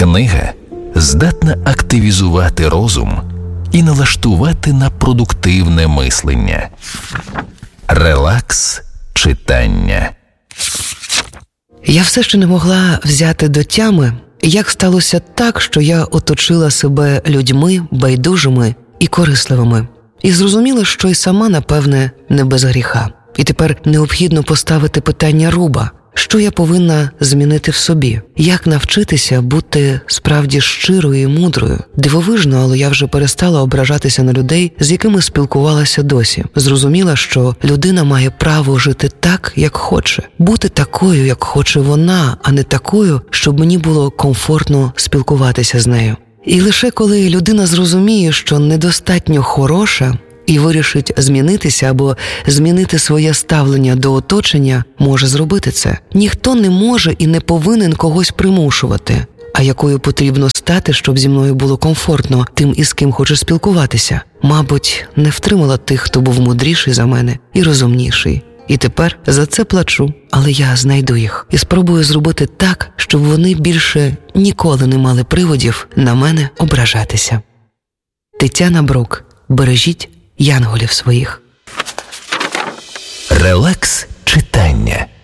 Книга здатна активізувати розум і налаштувати на продуктивне мислення. Релакс читання. Я все ще не могла взяти до тями, як сталося так, що я оточила себе людьми байдужими і корисливими. І зрозуміла, що й сама, напевне, не без гріха. І тепер необхідно поставити питання руба. Що я повинна змінити в собі? Як навчитися бути справді щирою і мудрою? Дивовижно, але я вже перестала ображатися на людей, з якими спілкувалася досі. Зрозуміла, що людина має право жити так, як хоче. Бути такою, як хоче вона, а не такою, щоб мені було комфортно спілкуватися з нею. І лише коли людина зрозуміє, що недостатньо хороша, і вирішить змінитися або змінити своє ставлення до оточення, може зробити це. Ніхто не може і не повинен когось примушувати. А якою потрібно стати, щоб зі мною було комфортно, тим, із ким хочеш спілкуватися? Мабуть, не втримала тих, хто був мудріший за мене і розумніший. І тепер за це плачу, але я знайду їх і спробую зробити так, щоб вони більше ніколи не мали приводів на мене ображатися. Тетяна Брук. Бережіть янголів своїх. Релакс читання.